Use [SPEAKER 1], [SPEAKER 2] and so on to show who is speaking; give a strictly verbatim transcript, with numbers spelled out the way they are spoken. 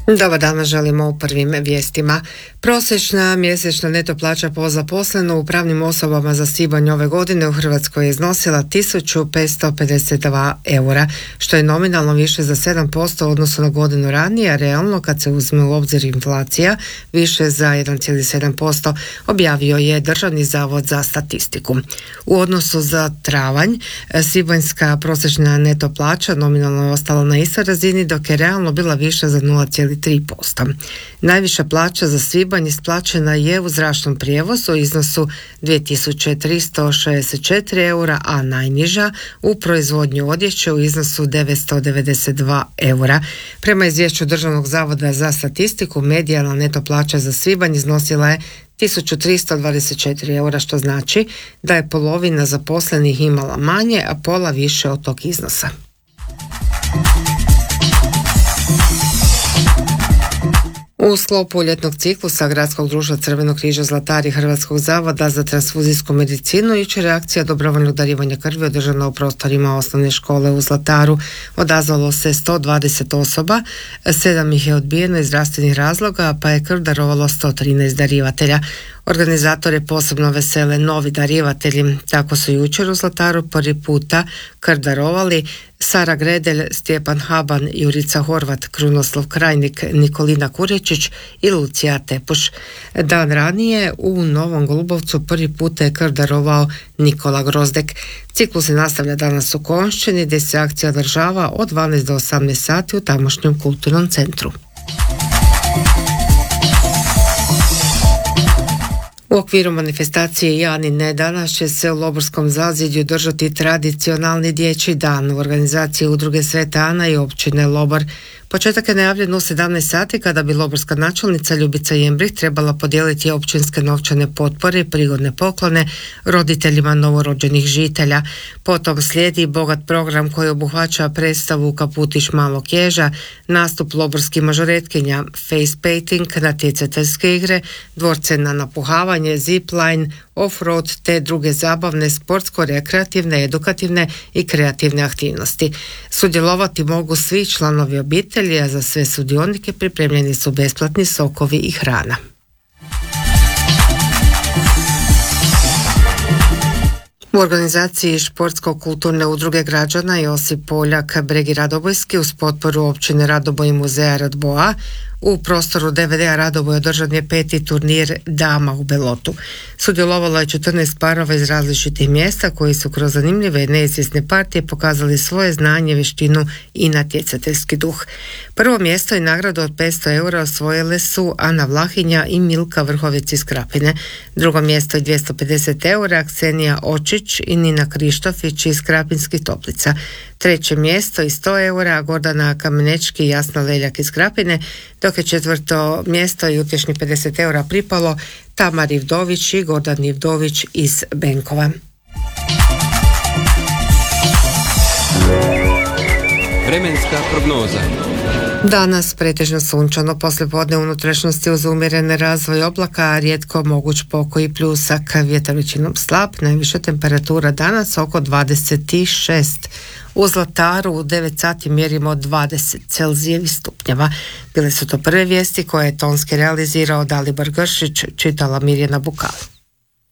[SPEAKER 1] Dobar dan, želimo u prvim vijestima. Prosječna mjesečna neto plaća po zaposlenu u pravnim osobama za svibanj ove godine u Hrvatskoj je iznosila tisuću petsto pedeset dva eura, što je nominalno više za sedam posto u odnosu na godinu ranije, a realno kad se uzme u obzir inflacija više za jedan zarez sedam posto, objavio je Državni zavod za statistiku. U odnosu za travanj, svibanjska prosječna neto plaća nominalno je ostala na istoj razini, dok je realno bila više za nula zarez tri posto. Najviša plaća za svibanj isplaćena je u zračnom prijevozu u iznosu dvije tisuće tristo šezdeset četiri eura, a najniža u proizvodnji odjeće u iznosu devetsto devedeset dva eura. Prema izvješću Državnog zavoda za statistiku, medijalna neto plaća za svibanj iznosila je tisuću tristo dvadeset četiri eura, što znači da je polovina zaposlenih imala manje, a pola više od tog iznosa. U sklopu ljetnog ciklusa Gradskog društva Crvenog križa Zlatari Hrvatskog zavoda za transfuzijsku medicinu jučer je akcija dobrovoljnog darivanja krvi održana u prostorima osnovne škole u Zlataru. Odazvalo se sto dvadeset osoba, sedam ih je odbijeno iz zdravstvenih razloga, pa je krv darovalo sto trinaest darivatelja. Organizatore posebno vesele novi darivatelji. Tako su jučer u Zlataru prvi puta krv darovali Sara Gredelj, Stjepan Haban, Jurica Horvat, Krunoslav Krajnik, Nikolina Kurječić i Lucija Tepuš. Dan ranije u Novom Golubovcu prvi puta je krv darovao Nikola Grozdek. Ciklus se nastavlja danas u Konjšćini, gdje se akcija održava od dvanaest do osamnaest sati u tamošnjem kulturnom centru. U okviru manifestacije Ja ni ne danas će se u Loborskom zazidju držati tradicionalni dječji dan u organizaciji Udruge Sveta Ana i općine Lobor. Početak je najavljen u sedamnaest sati kada bi loborska načelnica Ljubica Jembrih trebala podijeliti općinske novčane potpore i prigodne poklone roditeljima novorođenih žitelja. Potom slijedi bogat program koji obuhvaća predstavu Kaputić malog ježa, nastup loborskih mažoretkinja, face painting, natjecateljske igre, dvorce na napuhavanje, zipline, off-road te druge zabavne, sportsko-rekreativne, edukativne i kreativne aktivnosti. Sudjelovati mogu svi članovi obitelji, a za sve sudionike pripremljeni su besplatni sokovi i hrana. U organizaciji Športsko-kulturne udruge građana Josip Poljak Bregi Radobojski uz potporu općine Radoboj i muzeja Radboa u prostoru D V D-a Radoboj održan je peti turnir dama u Belotu. Sudjelovalo je četrnaest parova iz različitih mjesta koji su kroz zanimljive i neizvjesne partije pokazali svoje znanje, vještinu i natjecateljski duh. Prvo mjesto i nagradu od petsto eura osvojile su Ana Vlahinja i Milka Vrhovec iz Krapine. Drugo mjesto i dvjesto pedeset eura Ksenija Očić i Nina Krištofić iz Krapinskih Toplica. Treće mjesto i sto eura Gordana Kamenečki i Jasna Leljak iz Krapine, dok je četvrto mjesto i utješni pedeset eura pripalo Tamar Ivdović i Gordan Ivdović iz Benkova.
[SPEAKER 2] Vremenska prognoza.
[SPEAKER 1] Danas pretežno sunčano, poslijepodne unutrašnjosti uz umjerene razvoj oblaka, a rijetko moguć pokoji pljusak, vjetar većinom slab, najviša temperatura danas oko dvadeset šest. U Zlataru u devet sati mjerimo dvadeset Celzijevih stupnjeva. Bile su to prve vijesti koje je tonski realizirao Dalibor Gršić, čitala Mirjana Bukal.